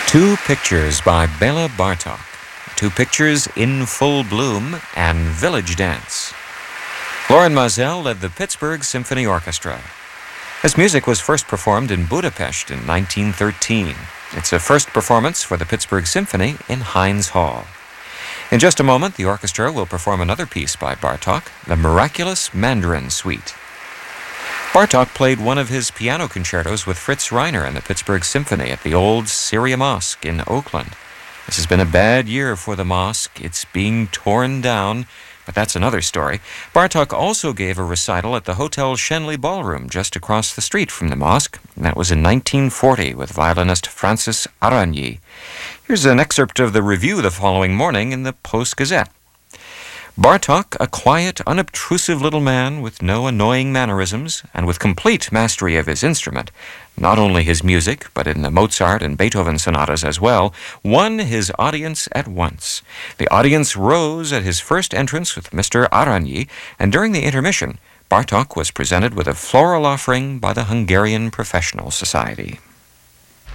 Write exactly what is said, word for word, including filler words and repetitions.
Two Pictures by Bela Bartok. Two Pictures in Full Bloom and Village Dance. Loren Maazel led the Pittsburgh Symphony Orchestra. This music was first performed in Budapest in nineteen thirteen. It's a first performance for the Pittsburgh Symphony in Heinz Hall. In just a moment, the orchestra will perform another piece by Bartok, the Miraculous Mandarin Suite. Bartok played one of his piano concertos with Fritz Reiner and the Pittsburgh Symphony at the old Syria Mosque in Oakland. This has been a bad year for the mosque. It's being torn down, but that's another story. Bartok also gave a recital at the Hotel Schenley Ballroom just across the street from the mosque. That was in nineteen forty with violinist Francis Aragny. Here's an excerpt of the review the following morning in the Post-Gazette. Bartok, a quiet, unobtrusive little man with no annoying mannerisms and with complete mastery of his instrument, not only his music, but in the Mozart and Beethoven sonatas as well, won his audience at once. The audience rose at his first entrance with Mister Aragny, and during the intermission, Bartok was presented with a floral offering by the Hungarian Professional Society.